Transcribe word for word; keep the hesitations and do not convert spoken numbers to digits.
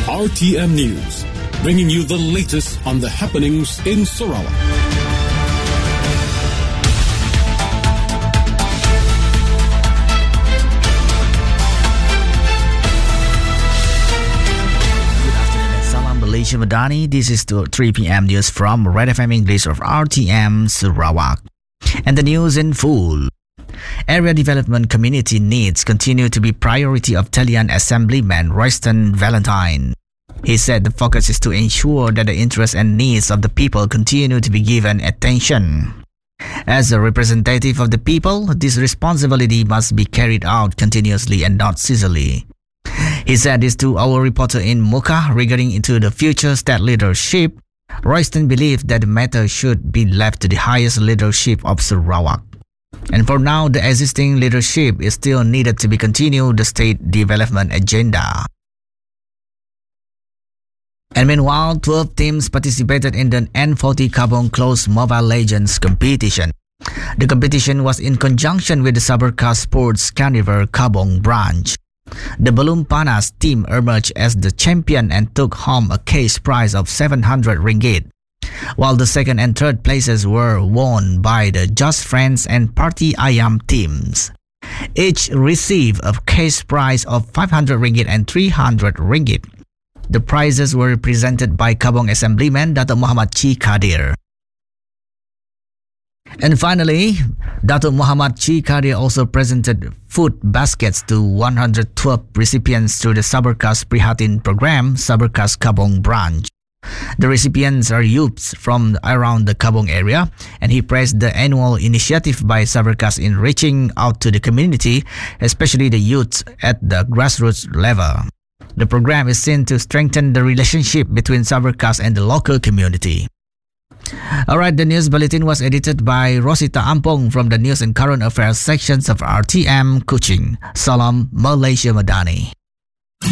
R T M News, bringing you the latest on the happenings in Sarawak. Malaysia Madani. This is the three p.m. news from Red F M English of R T M Sarawak. And the news in full. Area development community needs continue to be priority of Talian Assemblyman Royston Valentine. He said the focus is to ensure that the interests and needs of the people continue to be given attention. As a representative of the people, this responsibility must be carried out continuously and not seasonally. He said this to our reporter in Muka regarding into the future state leadership. Royston believed that the matter should be left to the highest leadership of Sarawak. And for now, the existing leadership is still needed to be continued the state development agenda. And meanwhile, twelve teams participated in the N forty Kabong Close Mobile Legends competition. The competition was in conjunction with the Sabarkah Sports Carnival Kabong branch. The Balloon Panas team emerged as the champion and took home a cash prize of seven hundred ringgit, while the second and third places were won by the Just Friends and Party Ayam teams. Each received a cash prize of five hundred ringgit and three hundred ringgit. The prizes were presented by Kabong Assemblyman Datuk Muhammad Chi Kadir. And finally, Datuk Muhammad Chi Kadir also presented food baskets to one hundred twelve recipients through the Sabarkah's Prihatin program, Sabarkah's Kabong branch. The recipients are youths from around the Kabong area, and he praised the annual initiative by Sabarkah's in reaching out to the community, especially the youths at the grassroots level. The program is seen to strengthen the relationship between Sabarkah's and the local community. Alright, the news bulletin was edited by Rosita Ampong from the News and Current Affairs sections of R T M Kuching. Salam Malaysia Madani.